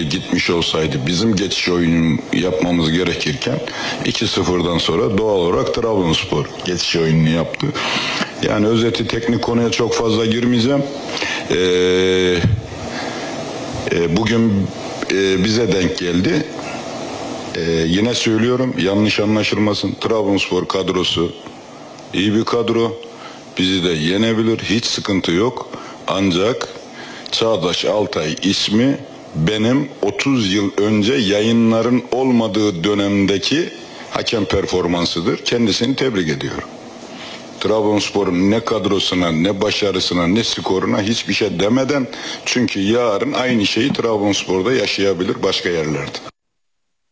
gitmiş olsaydı bizim geçiş oyunu yapmamız gerekirken 2-0'dan sonra doğal olarak Trabzonspor geçiş oyununu yaptı. Yani özeti, teknik konuya çok fazla girmeyeceğim. Bugün bize denk geldi. Yine söylüyorum, yanlış anlaşılmasın. Trabzonspor kadrosu iyi bir kadro. Bizi de yenebilir. Hiç sıkıntı yok. Ancak Çağdaş Altay ismi benim 30 yıl önce yayınların olmadığı dönemdeki hakem performansıdır. Kendisini tebrik ediyorum. Trabzonspor'un ne kadrosuna, ne başarısına, ne skoruna hiçbir şey demeden, çünkü yarın aynı şeyi Trabzonspor'da yaşayabilir başka yerlerde.